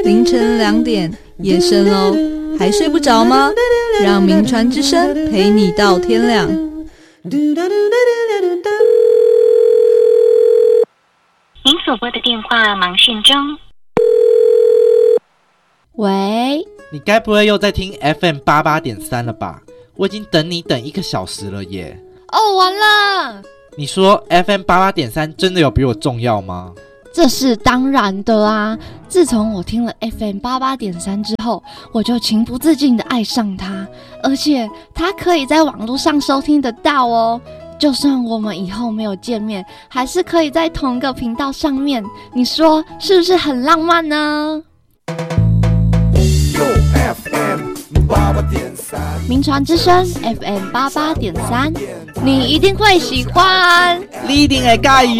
凌晨2点，夜深喽，还睡不着吗？让名传之声陪你到天亮。 您所拨的电话忙讯中。 喂， 你该不会又在听 FM88.3 了吧？我已经等你等1个小时了耶。 哦，完了。 你说 FM88.3 真的有比我重要吗？ 这是当然的啊！自从我听了 FM88.3 之后，我就情不自禁的爱上它，而且它可以在网络上收听得到哦。就算我们以后没有见面，还是可以在同一个频道上面。你说是不是很浪漫呢？名传之声 FM88.3，你一定会喜欢。 你一定会介意